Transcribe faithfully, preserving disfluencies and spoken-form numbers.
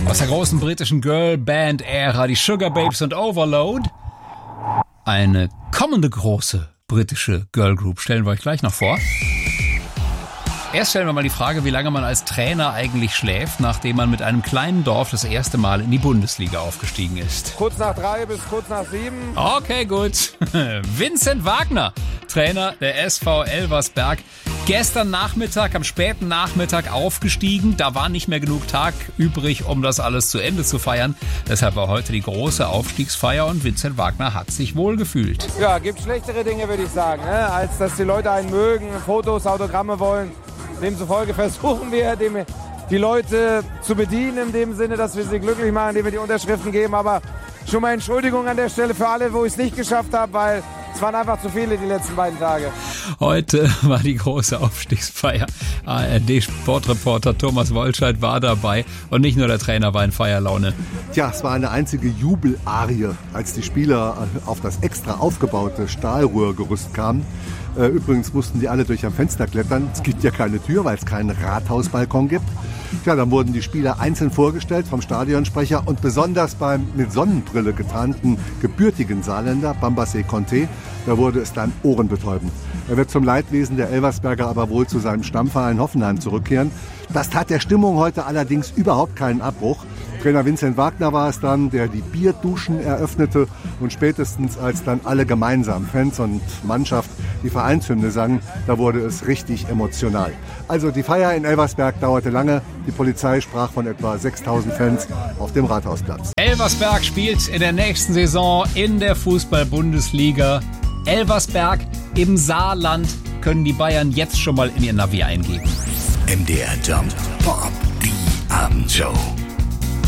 Aus der großen britischen Girlband-Ära, die Sugar Babes und Overload. Eine kommende große britische Girlgroup stellen wir euch gleich noch vor. Erst stellen wir mal die Frage, wie lange man als Trainer eigentlich schläft, nachdem man mit einem kleinen Dorf das erste Mal in die Bundesliga aufgestiegen ist. Kurz nach drei bis kurz nach sieben. Okay, gut. Vincent Wagner, Trainer der S V Elversberg. Gestern Nachmittag, am späten Nachmittag aufgestiegen. Da war nicht mehr genug Tag übrig, um das alles zu Ende zu feiern. Deshalb war heute die große Aufstiegsfeier und Vincent Wagner hat sich wohlgefühlt. Ja, gibt schlechtere Dinge, würde ich sagen, ne? Als dass die Leute einen mögen, Fotos, Autogramme wollen. Demzufolge versuchen wir, dem, die Leute zu bedienen, in dem Sinne, dass wir sie glücklich machen, indem wir die Unterschriften geben. Aber schon mal Entschuldigung an der Stelle für alle, wo ich es nicht geschafft habe, weil es waren einfach zu viele die letzten beiden Tage. Heute war die große Aufstiegsfeier. A R D-Sportreporter Thomas Wolscheid war dabei und nicht nur der Trainer war in Feierlaune. Tja, es war eine einzige Jubelarie, als die Spieler auf das extra aufgebaute Stahlrohrgerüst kamen. Übrigens mussten die alle durch ein Fenster klettern. Es gibt ja keine Tür, weil es keinen Rathausbalkon gibt. Tja, dann wurden die Spieler einzeln vorgestellt vom Stadionsprecher und besonders beim mit Sonnenbrille getarnten gebürtigen Saarländer Bambassé Conté, da wurde es dann ohrenbetäubend. Er wird zum Leidwesen der Elversberger aber wohl zu seinem Stammverein Hoffenheim zurückkehren. Das tat der Stimmung heute allerdings überhaupt keinen Abbruch. Trainer Vincent Wagner war es dann, der die Bierduschen eröffnete und spätestens als dann alle gemeinsam, Fans und Mannschaft, die Vereinshymne sangen, da wurde es richtig emotional. Also die Feier in Elversberg dauerte lange. Die Polizei sprach von etwa sechstausend Fans auf dem Rathausplatz. Elversberg spielt in der nächsten Saison in der Fußball-Bundesliga. Elversberg im Saarland können die Bayern jetzt schon mal in ihr Navi eingeben. M D R Jump Pop, die Abendshow.